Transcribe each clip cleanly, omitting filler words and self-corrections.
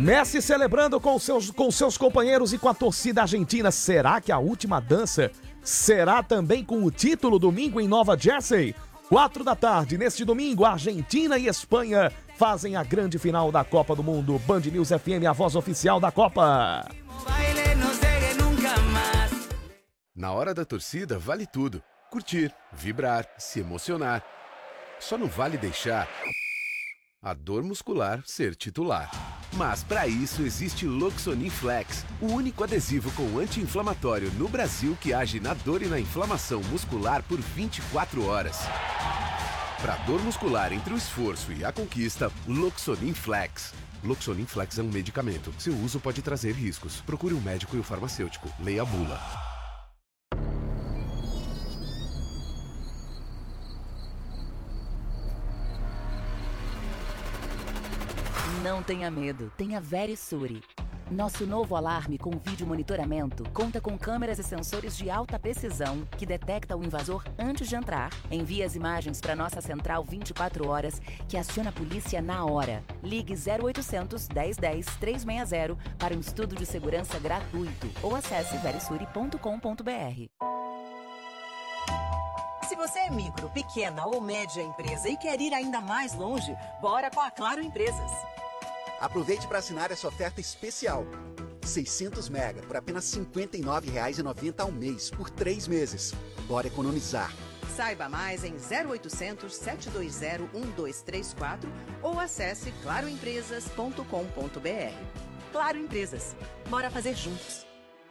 Messi celebrando com seus companheiros e com a torcida argentina. Será que a última dança será também com o título domingo em Nova Jersey? 4 da tarde, neste domingo, Argentina e Espanha fazem a grande final da Copa do Mundo. Band News FM, a voz oficial da Copa. Na hora da torcida, vale tudo. Curtir, vibrar, se emocionar. Só não vale deixar a dor muscular ser titular. Mas para isso existe Loxonin Flex, o único adesivo com anti-inflamatório no Brasil que age na dor e na inflamação muscular por 24 horas. Para dor muscular entre o esforço e a conquista, Loxonin Flex. Loxonin Flex é um medicamento. Seu uso pode trazer riscos. Procure um médico e o farmacêutico. Leia a bula. Não tenha medo, tenha Verisure. Nosso novo alarme com vídeo monitoramento conta com câmeras e sensores de alta precisão que detecta o invasor antes de entrar, envia as imagens para nossa central 24 horas, que aciona a polícia na hora. Ligue 0800 1010 360 para um estudo de segurança gratuito ou acesse verisure.com.br. Se você é micro, pequena ou média empresa e quer ir ainda mais longe, bora com a Claro Empresas. Aproveite para assinar essa oferta especial. 600 mega por apenas R$ 59,90 ao mês, por 3 meses. Bora economizar. Saiba mais em 0800 720 1234 ou acesse claroempresas.com.br. Claro Empresas. Bora fazer juntos.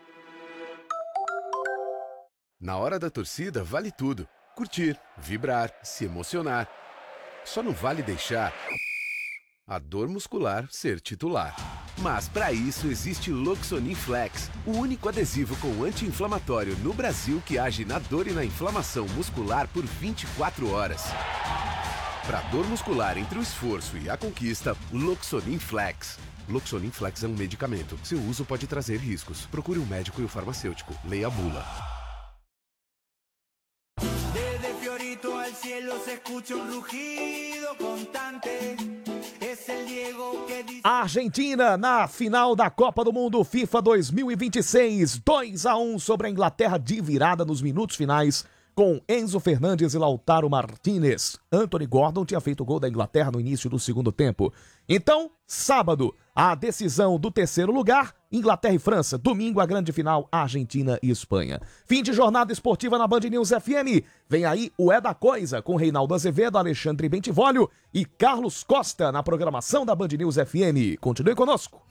Na hora da torcida, vale tudo. Curtir, vibrar, se emocionar. Só não vale deixar a dor muscular ser titular. Mas para isso existe Loxonin Flex, o único adesivo com anti-inflamatório no Brasil que age na dor e na inflamação muscular por 24 horas. Para dor muscular entre o esforço e a conquista, Loxonin Flex. Loxonin Flex é um medicamento. Seu uso pode trazer riscos. Procure um médico e o farmacêutico. Leia a bula. Al cielo se escucha un rugido constante. A Argentina na final da Copa do Mundo FIFA 2026, 2-1 sobre a Inglaterra de virada nos minutos finais, com Enzo Fernandes e Lautaro Martinez. Anthony Gordon tinha feito o gol da Inglaterra no início do segundo tempo. Então, sábado, a decisão do terceiro lugar, Inglaterra e França. Domingo, a grande final, Argentina e Espanha. Fim de jornada esportiva na Band News FM. Vem aí o É da Coisa, com Reinaldo Azevedo, Alexandre Bentivolio e Carlos Costa na programação da Band News FM. Continue conosco.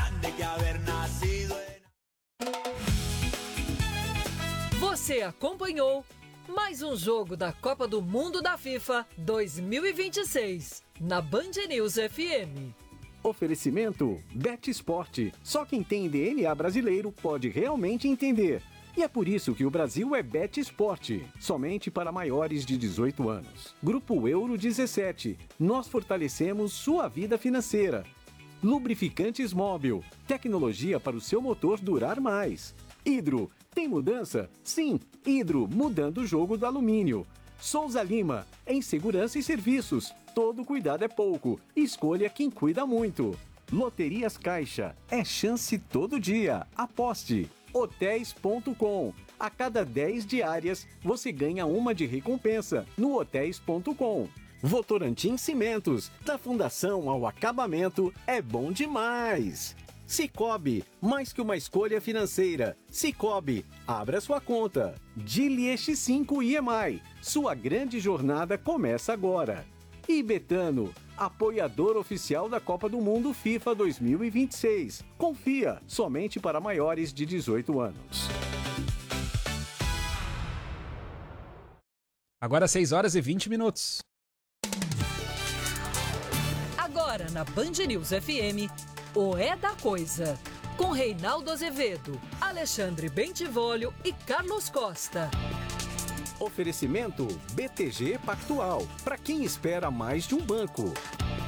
Você acompanhou mais um jogo da Copa do Mundo da FIFA 2026 na Band News FM. Oferecimento Bet Esporte. Só quem tem DNA brasileiro pode realmente entender. E é por isso que o Brasil é Bet Esporte, somente para maiores de 18 anos. Grupo Euro 17. Nós fortalecemos sua vida financeira. Lubrificantes Móbil. Tecnologia para o seu motor durar mais. Hidro. Tem mudança? Sim, Hidro, mudando o jogo do alumínio. Souza Lima, em segurança e serviços. Todo cuidado é pouco. Escolha quem cuida muito. Loterias Caixa, é chance todo dia. Aposte. Hotéis.com. A cada 10 diárias, você ganha uma de recompensa no Hotéis.com. Votorantim Cimentos, da fundação ao acabamento, é bom demais. Cicobi, mais que uma escolha financeira. Cicobi, abra sua conta. Dili X5 IEMAI, sua grande jornada começa agora. E Betano, apoiador oficial da Copa do Mundo FIFA 2026. Confia, somente para maiores de 18 anos. Agora 6h20. Agora na Band News FM, o É da Coisa, com Reinaldo Azevedo, Alexandre Bentivolio e Carlos Costa. Oferecimento BTG Pactual, para quem espera mais de um banco.